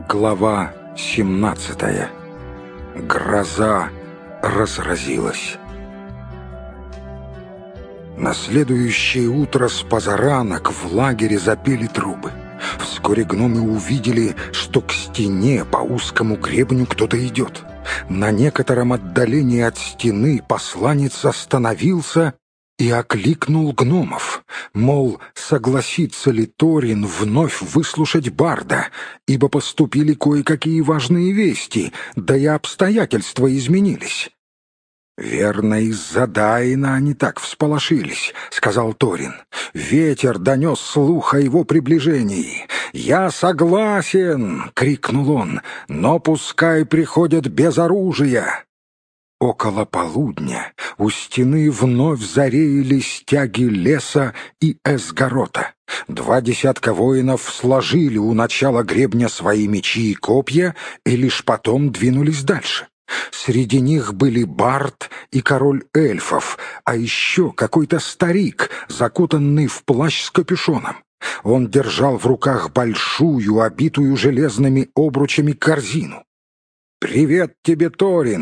Глава 17. Гроза разразилась. На следующее утро с позаранок в лагере запели трубы. Вскоре гномы увидели, что к стене по узкому гребню кто-то идет. На некотором отдалении от стены посланец остановился и окликнул гномов, мол, согласится ли Торин вновь выслушать барда, ибо поступили кое-какие важные вести, да и обстоятельства изменились. «Верно, из-за Дайна они так всполошились», — сказал Торин. «Ветер донес слух о его приближении. Я согласен!» — крикнул он. «Но пускай приходят без оружия!» Около полудня у стены вновь зареяли стяги леса и эсгорота. 20 воинов сложили у начала гребня свои мечи и копья и лишь потом двинулись дальше. Среди них были бард и король эльфов, а еще какой-то старик, закутанный в плащ с капюшоном. Он держал в руках большую, обитую железными обручами корзину. «Привет тебе, Торин!»